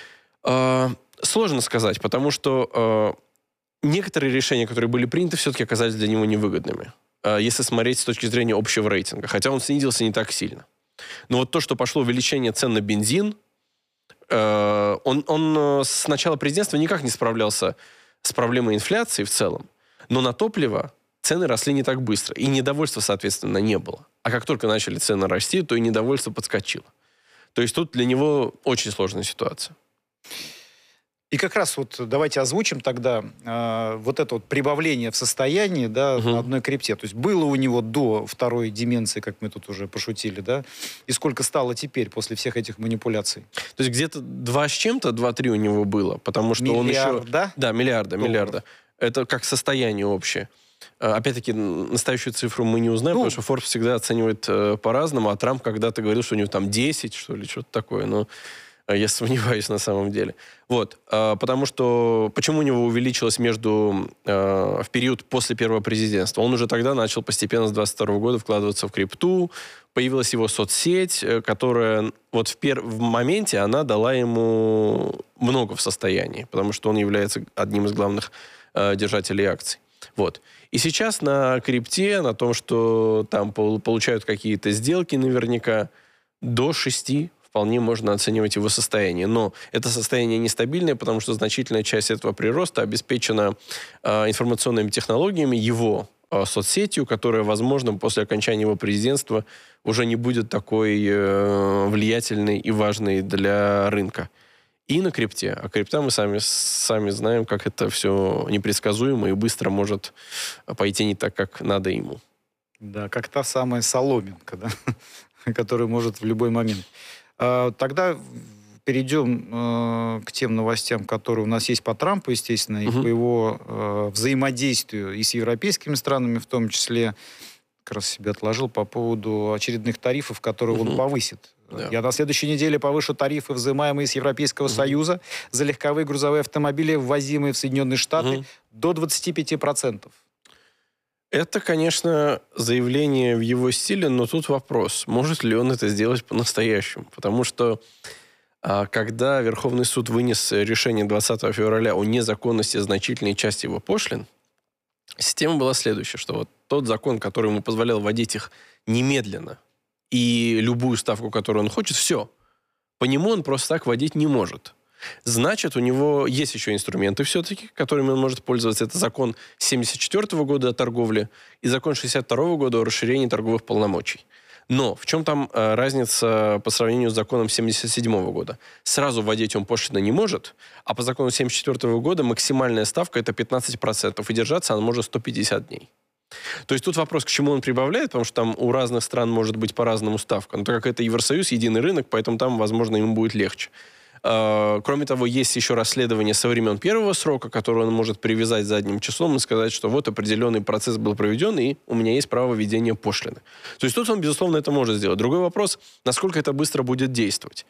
Сложно сказать, потому что некоторые решения, которые были приняты, все-таки оказались для него невыгодными, если смотреть с точки зрения общего рейтинга. Хотя он снизился не так сильно. Но вот то, что пошло увеличение цен на бензин, он с начала президентства никак не справлялся с проблемой инфляции в целом. Но на топливо цены росли не так быстро. И недовольства, соответственно, не было. А как только начали цены расти, то и недовольство подскочило. То есть тут для него очень сложная ситуация. И как раз вот давайте озвучим тогда вот это вот прибавление в состоянии, да, на одной крипте. То есть было у него до второй деменции, как мы тут уже пошутили, да, и сколько стало теперь после всех этих манипуляций? То есть где-то 2 с чем-то, 2-3 у него было, потому что он еще... Да, миллиарда. Это как состояние общее. Опять-таки, настоящую цифру мы не узнаем, потому что Forbes всегда оценивает по-разному, а Трамп когда-то говорил, что у него там 10, что ли, что-то такое, но... Я сомневаюсь на самом деле. Вот. Потому что... Почему у него увеличилось в период после первого президентства? Он уже тогда начал постепенно с 22 года вкладываться в крипту. Появилась его соцсеть, которая вот в моменте она дала ему много в состоянии, потому что он является одним из главных держателей акций. Вот. И сейчас на крипте, на том, что там получают какие-то сделки наверняка, до 6 вполне можно оценивать его состояние. Но это состояние нестабильное, потому что значительная часть этого прироста обеспечена информационными технологиями, его соцсетью, которая, возможно, после окончания его президентства уже не будет такой влиятельной и важной для рынка. И на крипте. А крипта мы сами знаем, как это все непредсказуемо и быстро может пойти не так, как надо ему. Да, как та самая соломинка, да? Которая может в любой момент. Тогда перейдем к тем новостям, которые у нас есть по Трампу, естественно, и по его взаимодействию и с европейскими странами, в том числе, как раз себе отложил по поводу очередных тарифов, которые он повысит. Да. Я на следующей неделе повышу тарифы, взимаемые с Европейского Союза за легковые грузовые автомобили, ввозимые в Соединенные Штаты, до 25%. Это, конечно, заявление в его стиле, но тут вопрос, может ли он это сделать по-настоящему. Потому что когда Верховный суд вынес решение 20 февраля о незаконности значительной части его пошлин, система была следующая, что вот тот закон, который ему позволял вводить их немедленно, и любую ставку, которую он хочет, все. По нему он просто так вводить не может. Значит, у него есть еще инструменты все-таки, которыми он может пользоваться. Это закон 1974 года о торговле и закон 1962 года о расширении торговых полномочий. Но в чем там разница по сравнению с законом 1977 года? Сразу вводить он пошлины не может, а по закону 1974 года максимальная ставка это 15%, и держаться она может 150 дней. То есть тут вопрос, к чему он прибавляет, потому что там у разных стран может быть по-разному ставка. Но так как это Евросоюз, единый рынок, поэтому там, возможно, ему будет легче. Кроме того, есть еще расследование со времен первого срока, которое он может привязать задним числом и сказать, что вот определенный процесс был проведен, и у меня есть право введения пошлины. То есть тут он, безусловно, это может сделать. Другой вопрос, насколько это быстро будет действовать.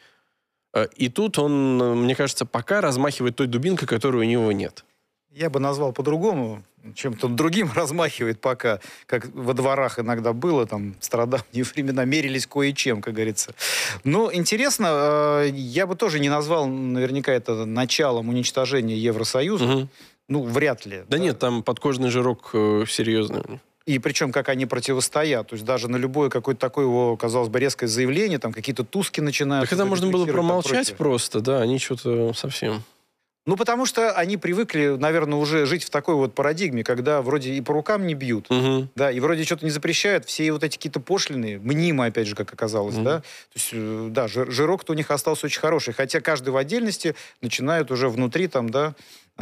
И тут он, мне кажется, пока размахивает той дубинкой, которой у него нет. Я бы назвал по-другому, чем-то другим размахивает пока, как во дворах иногда было, там, в стародавние времена мерились кое-чем, как говорится. Но интересно, я бы тоже не назвал наверняка это началом уничтожения Евросоюза. Ну, вряд ли. Да нет, там подкожный жирок серьезный. И причем, как они противостоят. То есть даже на любое какое-то такое его, казалось бы, резкое заявление, там какие-то туски начинают. Так это можно было промолчать просто, да, они что-то совсем... Ну, потому что они привыкли, наверное, уже жить в такой вот парадигме, когда вроде и по рукам не бьют, да, и вроде что-то не запрещают, все вот эти какие-то пошлины, мнимые, опять же, как оказалось, да, то есть, да, жирок-то у них остался очень хороший, хотя каждый в отдельности начинают уже внутри там, да,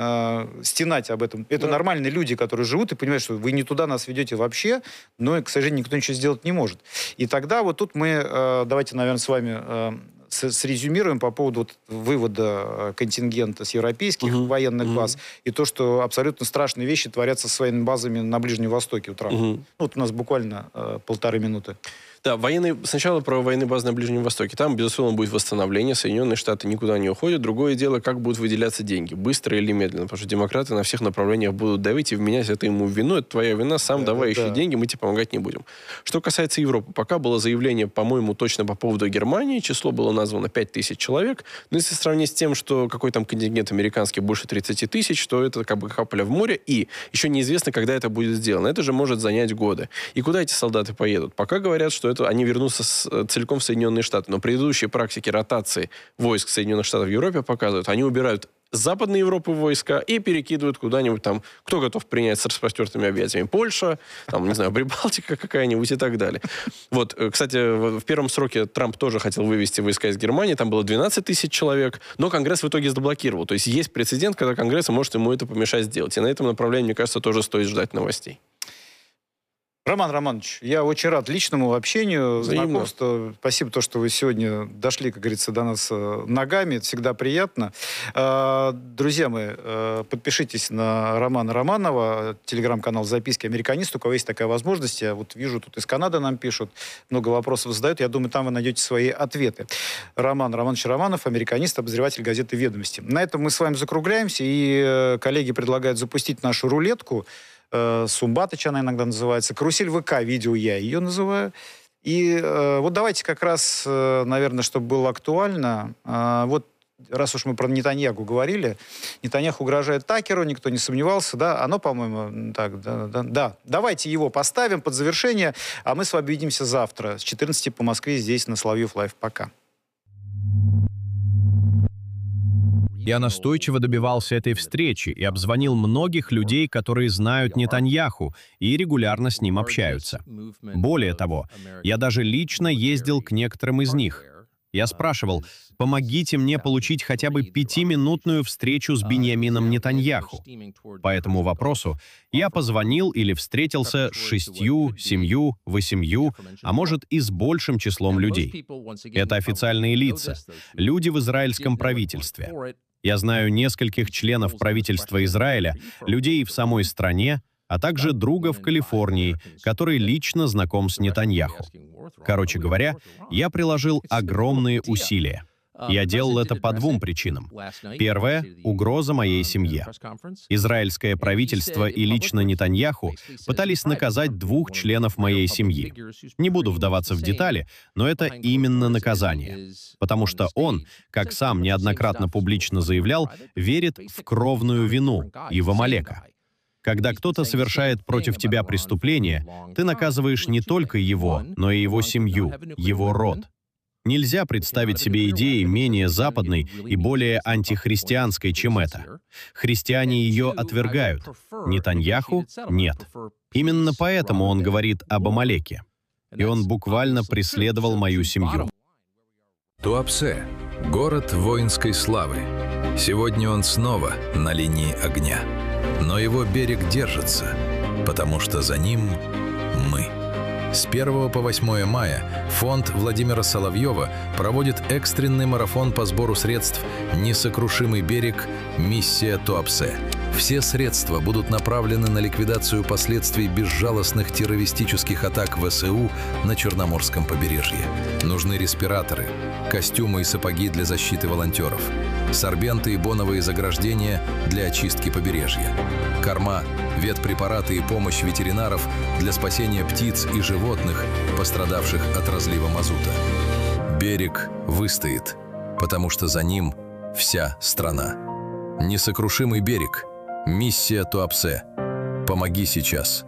стенать об этом. Это нормальные люди, которые живут и понимают, что вы не туда нас ведете вообще, но, к сожалению, никто ничего сделать не может. И тогда вот тут мы, давайте, наверное, с вами... срезюмируем по поводу вот вывода контингента с европейских военных баз и то, что абсолютно страшные вещи творятся с военными базами на Ближнем Востоке у Трампа. Вот у нас буквально 1,5 минуты. Да, сначала про военные базы на Ближнем Востоке. Там, безусловно, будет восстановление. Соединенные Штаты никуда не уходят. Другое дело, как будут выделяться деньги. Быстро или медленно. Потому что демократы на всех направлениях будут давить и вменять это ему в вину. Это твоя вина. Сам давай ищи деньги, мы тебе помогать не будем. Что касается Европы. Пока было заявление, по-моему, точно по поводу Германии. Число было названо 5000 человек. Но если сравнить с тем, что какой там контингент американский больше 30 тысяч, то это как бы капля в море. И еще неизвестно, когда это будет сделано. Это же может занять годы. И куда эти солдаты поедут? Пока говорят, что это они вернутся целиком в Соединенные Штаты. Но предыдущие практики ротации войск Соединенных Штатов в Европе показывают, они убирают с Западной Европы войска и перекидывают куда-нибудь там, кто готов принять с распростертыми объятиями. Польша, там, не знаю, Прибалтика какая-нибудь и так далее. Вот, кстати, в первом сроке Трамп тоже хотел вывести войска из Германии, там было 12 тысяч человек, но Конгресс в итоге заблокировал. То есть есть прецедент, когда Конгресс может ему это помешать сделать. И на этом направлении, мне кажется, тоже стоит ждать новостей. Роман Романович, я очень рад личному общению, знакомству. Спасибо, что вы сегодня дошли, как говорится, до нас ногами. Это всегда приятно. Друзья мои, подпишитесь на Романа Романова, телеграм-канал «Записки американиста». У кого есть такая возможность, я вот вижу, тут из Канады нам пишут, много вопросов задают. Я думаю, там вы найдете свои ответы. Роман Романович Романов, американист, обозреватель газеты «Ведомости». На этом мы с вами закругляемся, и коллеги предлагают запустить нашу рулетку. Сумбатыч она иногда называется. Карусель ВК, видео я ее называю. И вот давайте как раз, наверное, чтобы было актуально, вот раз уж мы про Нетаньяху говорили, Нетаньяху угрожает Такеру, никто не сомневался, да? Оно, по-моему, так, да. Давайте его поставим под завершение, а мы с вами увидимся завтра с 14 по Москве здесь на Соловьев Лайв. Пока. Я настойчиво добивался этой встречи и обзвонил многих людей, которые знают Нетаньяху и регулярно с ним общаются. Более того, я даже лично ездил к некоторым из них. Я спрашивал, помогите мне получить хотя бы 5-минутную встречу с Биньямином Нетаньяху. По этому вопросу я позвонил или встретился с 6, 7, 8, а может и с большим числом людей. Это официальные лица, люди в израильском правительстве. Я знаю нескольких членов правительства Израиля, людей в самой стране, а также друга в Калифорнии, который лично знаком с Нетаньяху. Короче говоря, я приложил огромные усилия. Я делал это по 2 причинам. Первая — угроза моей семье. Израильское правительство и лично Нетаньяху пытались наказать 2 членов моей семьи. Не буду вдаваться в детали, но это именно наказание. Потому что он, как сам неоднократно публично заявлял, верит в кровную вину и в Амалека. Когда кто-то совершает против тебя преступление, ты наказываешь не только его, но и его семью, его род. Нельзя представить себе идеи менее западной и более антихристианской, чем это. Христиане ее отвергают. Нетаньяху — нет. Именно поэтому он говорит об Амалеке. И он буквально преследовал мою семью. Туапсе — город воинской славы. Сегодня он снова на линии огня. Но его берег держится, потому что за ним мы. С 1 по 8 мая фонд Владимира Соловьева проводит экстренный марафон по сбору средств «Несокрушимый берег. Миссия Туапсе». Все средства будут направлены на ликвидацию последствий безжалостных террористических атак ВСУ на Черноморском побережье. Нужны респираторы, костюмы и сапоги для защиты волонтеров, сорбенты и боновые заграждения для очистки побережья, корма, ветпрепараты и помощь ветеринаров для спасения птиц и животных, пострадавших от разлива мазута. Берег выстоит, потому что за ним вся страна. Несокрушимый берег. Миссия Туапсе. Помоги сейчас.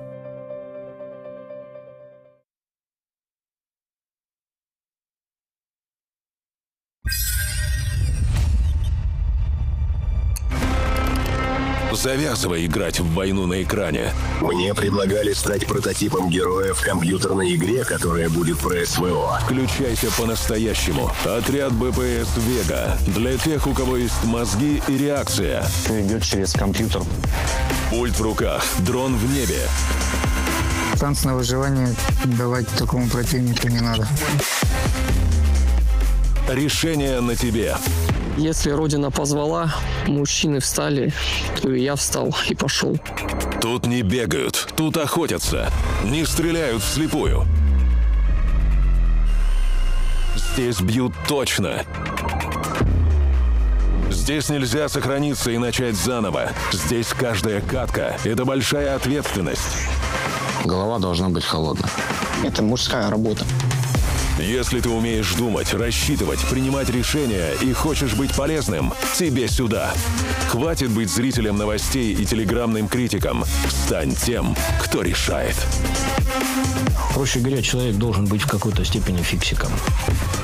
Завязывай играть в войну на экране. Мне предлагали стать прототипом героя в компьютерной игре, которая будет про СВО. Включайся по-настоящему. Отряд БПС «Вега». Для тех, у кого есть мозги и реакция. Идет через компьютер. Пульт в руках, дрон в небе. Шанс на выживание давать такому противнику не надо. Решение на тебе. Если Родина позвала, мужчины встали, то и я встал и пошел. Тут не бегают, тут охотятся. Не стреляют вслепую. Здесь бьют точно. Здесь нельзя сохраниться и начать заново. Здесь каждая катка — это большая ответственность. Голова должна быть холодной. Это мужская работа. Если ты умеешь думать, рассчитывать, принимать решения и хочешь быть полезным, тебе сюда. Хватит быть зрителем новостей и телеграммным критиком. Стань тем, кто решает. Проще говоря, человек должен быть в какой-то степени фиксиком.